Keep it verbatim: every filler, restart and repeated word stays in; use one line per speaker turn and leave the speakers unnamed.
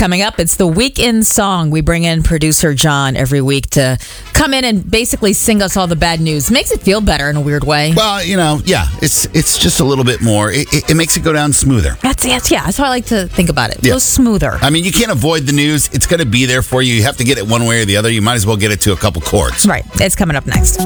Coming up, it's the Weekend Song. We bring in producer John every week to come in and basically sing us all the bad news. Makes it feel better in a weird way.
Well, you know, yeah, it's it's just a little bit more. It, it, it makes it go down smoother.
That's it. Yeah, that's how I like to think about it. It
Yeah.
goes smoother.
I mean, you can't avoid the news. It's going to be there for you. You have to get it one way or the other. You might as well get it to a couple chords.
Right. It's coming up next.